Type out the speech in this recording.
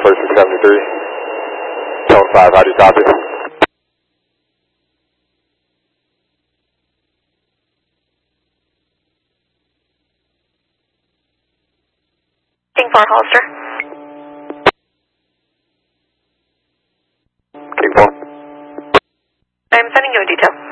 first to 73. Tone 5, how do you copy? King 4, Hollister. King 4. I'm sending you a detail.